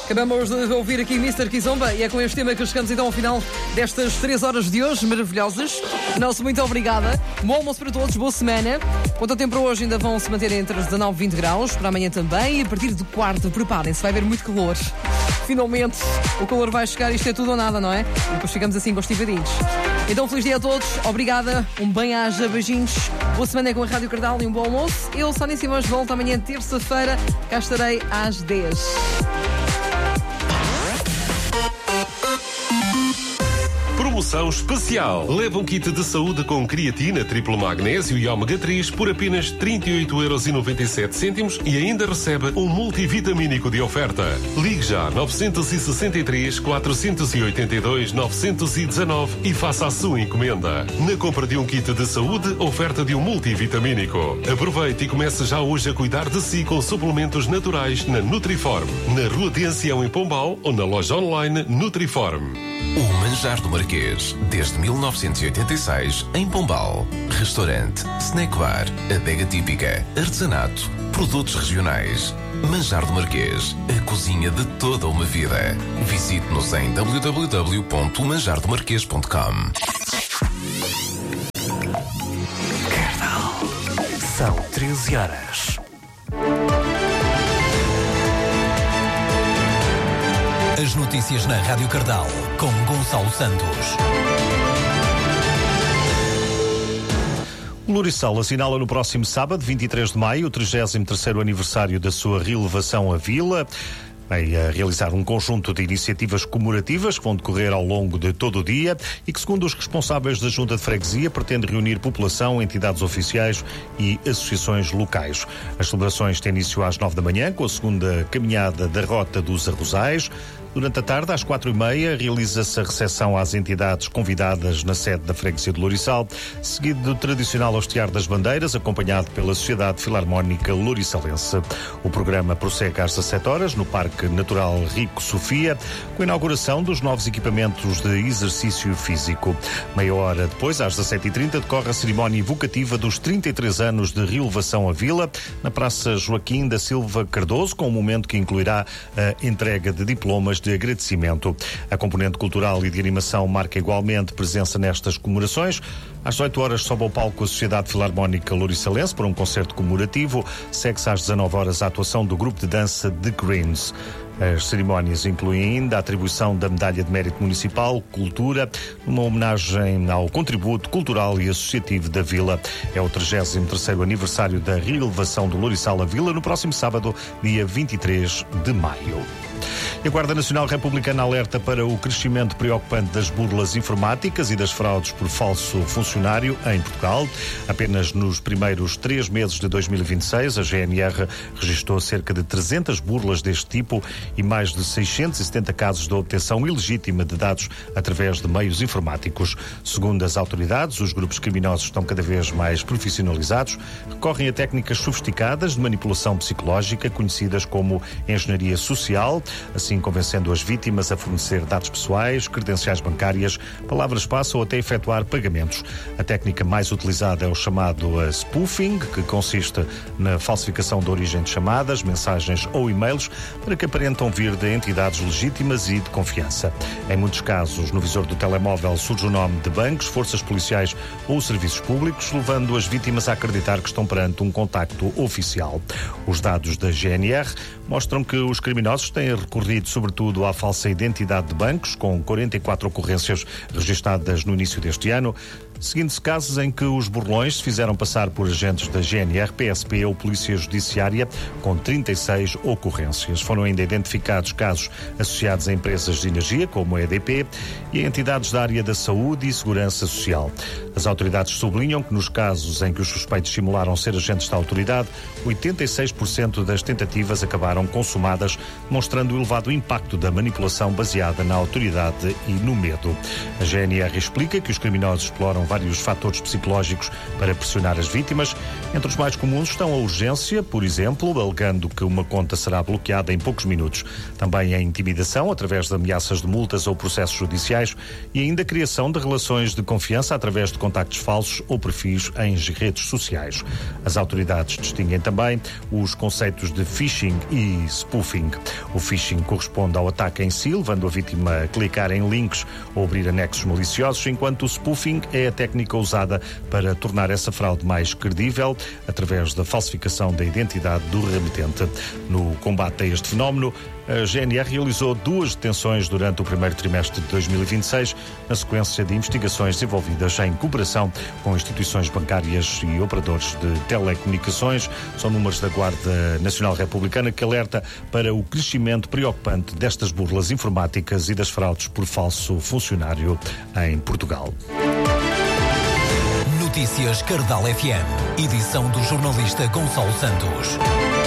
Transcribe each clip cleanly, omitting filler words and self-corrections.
Acabamos de ouvir aqui Mr. Kizomba e é com este tema que chegamos então ao final destas 3 horas de hoje maravilhosas. Nosso muito obrigada. Bom almoço para todos, boa semana. Quanto ao tempo para hoje ainda vão se manter entre os 19 e 20 graus, para amanhã também, e a partir de quarta preparem-se, vai haver muito calor. Finalmente o calor vai chegar, isto é tudo ou nada, não é? E depois chegamos assim constipadinhos. Então feliz dia a todos, obrigada, um bem-aja, beijinhos, boa semana com a Rádio Cardal e um bom almoço. Eu, Sónia Simões, volto amanhã terça-feira, cá estarei às 10. Promoção especial. Leva um kit de saúde com creatina, triplo magnésio e ômega 3 por apenas 38,97€ e ainda recebe um multivitamínico de oferta. Ligue já 963 482 919 e faça a sua encomenda. Na compra de um kit de saúde, oferta de um multivitamínico. Aproveite e comece já hoje a cuidar de si com suplementos naturais na Nutriform. Na Rua de Ancião em Pombal ou na loja online Nutriform. O Manjar do Marquês, desde 1986, em Pombal. Restaurante, snack bar, adega típica, artesanato, produtos regionais. Manjar do Marquês, a cozinha de toda uma vida. Visite-nos em www.manjardomarquês.com. Cardal. São 13 horas. As notícias na Rádio Cardal, com Gonçalo Santos. O Lourissal assinala no próximo sábado, 23 de maio, o 33º aniversário da sua relevação à vila. Vai realizar um conjunto de iniciativas comemorativas que vão decorrer ao longo de todo o dia e que, segundo os responsáveis da Junta de Freguesia, pretende reunir população, entidades oficiais e associações locais. As celebrações têm início às 9 da manhã, com a segunda caminhada da Rota dos Arrozais. Durante a tarde, às 4h30, realiza-se a recepção às entidades convidadas na sede da Freguesia de Lourissal, seguido do tradicional hastear das bandeiras, acompanhado pela Sociedade Filarmónica Louriçalense. O programa prossegue às 17h, no Parque Natural Rico Sofia, com a inauguração dos novos equipamentos de exercício físico. Meia hora depois, às 17h30, decorre a cerimónia evocativa dos 33 anos de relevação à vila, na Praça Joaquim da Silva Cardoso, com um momento que incluirá a entrega de diplomas de agradecimento. A componente cultural e de animação marca igualmente presença nestas comemorações. Às 18 horas sobe ao palco a Sociedade Filarmónica Louriçalense para um concerto comemorativo. Segue-se às 19 horas a atuação do grupo de dança The Greens. As cerimónias incluem ainda a atribuição da Medalha de Mérito Municipal, Cultura, uma homenagem ao contributo cultural e associativo da Vila. É o 33º aniversário da relevação do Lourissal à Vila no próximo sábado, dia 23 de maio. E a Guarda Nacional Republicana alerta para o crescimento preocupante das burlas informáticas e das fraudes por falso funcionário em Portugal. Apenas nos primeiros 3 meses de 2026, a GNR registrou cerca de 300 burlas deste tipo e mais de 670 casos de obtenção ilegítima de dados através de meios informáticos. Segundo as autoridades, os grupos criminosos estão cada vez mais profissionalizados, recorrem a técnicas sofisticadas de manipulação psicológica, conhecidas como engenharia social, assim convencendo as vítimas a fornecer dados pessoais, credenciais bancárias, palavras-passe ou até efetuar pagamentos. A técnica mais utilizada é o chamado spoofing, que consiste na falsificação da origem de chamadas, mensagens ou e-mails para que aparentam vir de entidades legítimas e de confiança. Em muitos casos, no visor do telemóvel surge o nome de bancos, forças policiais ou serviços públicos, levando as vítimas a acreditar que estão perante um contacto oficial. Os dados da GNR mostram que os criminosos têm recorrido sobretudo à falsa identidade de bancos, com 44 ocorrências registadas no início deste ano, seguindo-se casos em que os burlões se fizeram passar por agentes da GNR, PSP ou Polícia Judiciária, com 36 ocorrências. Foram ainda identificados casos associados a empresas de energia, como a EDP, e a entidades da área da saúde e segurança social. As autoridades sublinham que nos casos em que os suspeitos simularam ser agentes da autoridade, 86% das tentativas acabaram consumadas, mostrando o elevado impacto da manipulação baseada na autoridade e no medo. A GNR explica que os criminosos exploram vários fatores psicológicos para pressionar as vítimas. Entre os mais comuns estão a urgência, por exemplo, alegando que uma conta será bloqueada em poucos minutos. Também a intimidação, através de ameaças de multas ou processos judiciais, e ainda a criação de relações de confiança através de contactos falsos ou perfis em redes sociais. As autoridades distinguem também os conceitos de phishing e spoofing. O phishing corresponde ao ataque em si, levando a vítima a clicar em links ou abrir anexos maliciosos, enquanto o spoofing é a técnica usada para tornar essa fraude mais credível, através da falsificação da identidade do remetente. No combate a este fenómeno, a GNR realizou 2 detenções durante o primeiro trimestre de 2026, na sequência de investigações desenvolvidas em cooperação com instituições bancárias e operadores de telecomunicações. São números da Guarda Nacional Republicana que alerta para o crescimento preocupante destas burlas informáticas e das fraudes por falso funcionário em Portugal. Notícias Cardal FM. Edição do jornalista Gonçalo Santos.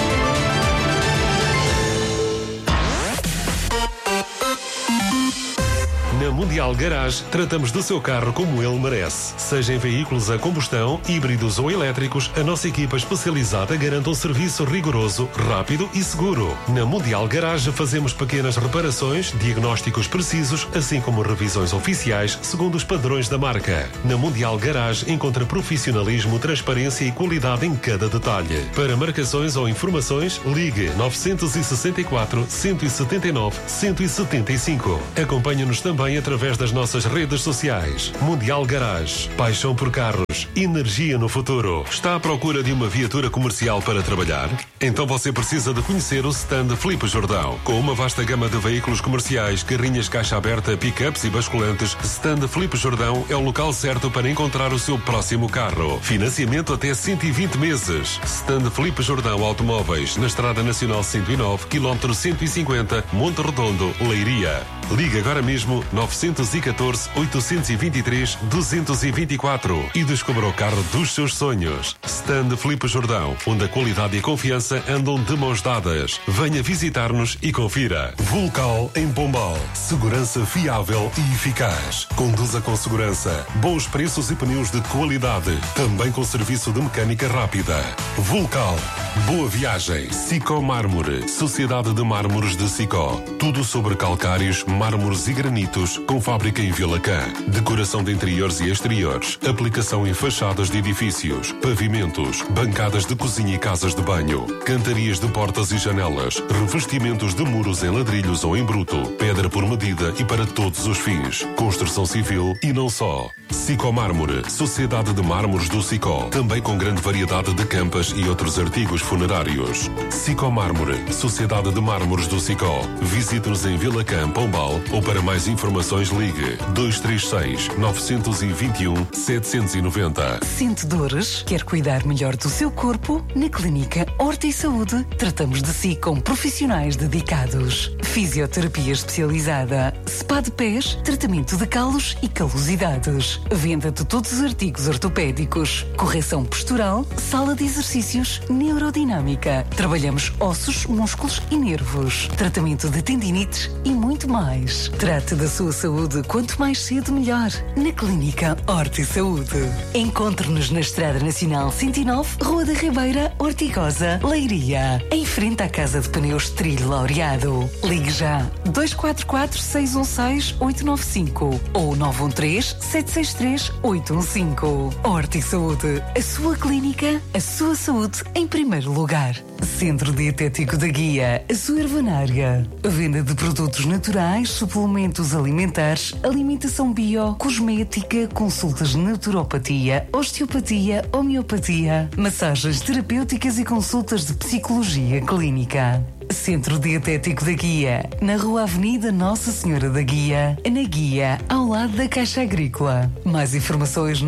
Na Mundial Garage, tratamos do seu carro como ele merece. Seja em veículos a combustão, híbridos ou elétricos, a nossa equipa especializada garante um serviço rigoroso, rápido e seguro. Na Mundial Garage fazemos pequenas reparações, diagnósticos precisos, assim como revisões oficiais segundo os padrões da marca. Na Mundial Garage encontra profissionalismo, transparência e qualidade em cada detalhe. Para marcações ou informações, ligue 964 179 175. Acompanhe-nos também através das nossas redes sociais. Mundial Garage. Paixão por carros. Energia no futuro. Está à procura de uma viatura comercial para trabalhar? Então você precisa de conhecer o stand Filipe Jordão. Com uma vasta gama de veículos comerciais, carrinhas caixa aberta, pick-ups e basculantes, stand Filipe Jordão é o local certo para encontrar o seu próximo carro. Financiamento até 120 meses. Stand Filipe Jordão Automóveis, na Estrada Nacional 109, km 150, Monte Redondo, Leiria. Ligue agora mesmo 914 823 224 e descubra o carro dos seus sonhos. Stand Filipe Jordão, onde a qualidade e a confiança andam de mãos dadas. Venha visitar-nos e confira. Vulcal em Pombal. Segurança fiável e eficaz. Conduza com segurança. Bons preços e pneus de qualidade. Também com serviço de mecânica rápida. Vulcal. Boa viagem. Sicó Mármore. Sociedade de Mármores de Sicó. Tudo sobre calcários, mármores e granitos, com fábrica em Vilacã. Decoração de interiores e exteriores. Aplicação em fachadas de edifícios, pavimentos, bancadas de cozinha e casas de banho, cantarias de portas e janelas, revestimentos de muros em ladrilhos ou em bruto, pedra por medida e para todos os fins. Construção civil e não só. Sicó Mármore, Sociedade de Mármores do Sicó, também com grande variedade de campas e outros artigos funerários. Sicó Mármore, Sociedade de Mármores do Sicó. Visite-nos em Vilacã, Pombal, ou para mais informações ligue 236 921 790. Sente dores? Quer cuidar melhor do seu corpo? Na Clínica Horta e Saúde, tratamos de si com profissionais dedicados. Fisioterapia especializada, spa de pés, tratamento de calos e calosidades, venda de todos os artigos ortopédicos, correção postural, sala de exercícios, neurodinâmica. Trabalhamos ossos, músculos e nervos, tratamento de tendinites e muito mais. Trate da sua saúde quanto mais cedo melhor. Na Clínica Horta e Saúde. Encontre-nos na Estrada Nacional 109, Rua da Ribeira, Ortigosa, Leiria, em frente à Casa de Pneus Trilho Laureado. Ligue já 244-616-895 ou 913-763-815. Horta e Saúde. A sua clínica, a sua saúde em primeiro lugar. Centro Dietético da Guia, a sua ervanária. Venda de produtos naturais, suplementos alimentares, alimentação bio, cosmética, consultas de naturopatia, osteopatia, homeopatia, massagens terapêuticas e consultas de psicologia clínica. Centro Dietético da Guia, na Rua Avenida Nossa Senhora da Guia, na Guia, ao lado da Caixa Agrícola. Mais informações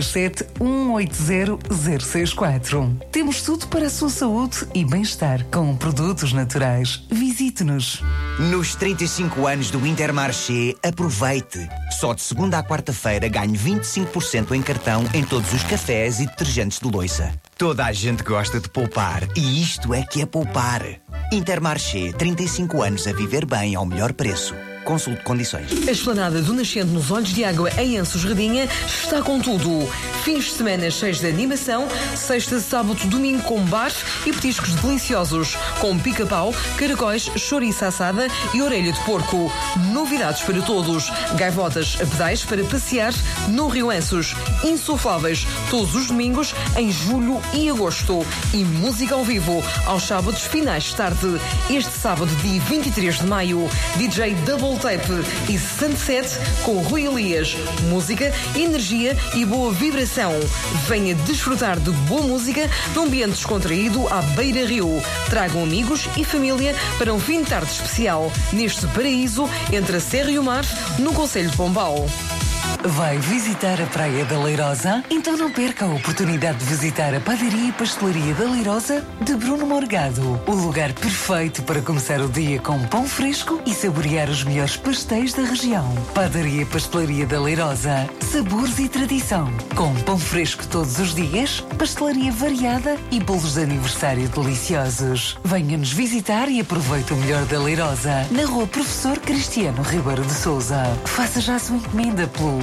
967-180-064. Temos tudo para a sua saúde e bem-estar com produtos naturais. Visite-nos. Nos 35 anos do Intermarché, aproveite. Só de segunda à quarta-feira ganhe 25% em cartão em todos os cafés e detergentes de louça. Toda a gente gosta de poupar e isto é que é poupar. Intermarché, 35 anos a viver bem ao melhor preço. Consulte condições. A Esplanada do Nascente nos Olhos de Água em Anços Redinha está com tudo. Fins de semana cheios de animação, sexta, sábado, domingo com bar e petiscos deliciosos, com pica-pau, caracóis, chouriça assada e orelha de porco. Novidades para todos. Gaivotas a pedais para passear no Rio Anços. Insufláveis todos os domingos em julho e agosto. E música ao vivo aos sábados finais de tarde. Este sábado, dia 23 de maio, DJ Double Tape e Sunset com Rui Elias. Música, energia e boa vibração. Venha desfrutar de boa música num ambiente descontraído à Beira Rio. Tragam amigos e família para um fim de tarde especial neste paraíso entre a Serra e o Mar, no concelho de Pombal. Vai visitar a Praia da Leirosa? Então não perca a oportunidade de visitar a Padaria e Pastelaria da Leirosa de Bruno Morgado. O lugar perfeito para começar o dia com pão fresco e saborear os melhores pastéis da região. Padaria e Pastelaria da Leirosa. Sabores e tradição. Com pão fresco todos os dias, pastelaria variada e bolos de aniversário deliciosos. Venha-nos visitar e aproveite o melhor da Leirosa. Na Rua Professor Cristiano Ribeiro de Sousa. Faça já a sua encomenda pelo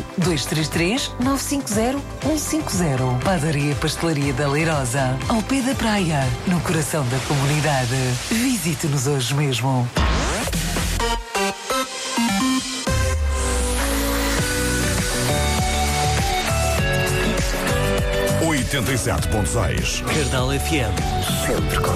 233-950-150. Padaria e Pastelaria da Leirosa, ao pé da praia, no coração da comunidade. Visite-nos hoje mesmo. .6 Cardal FM. Sempre com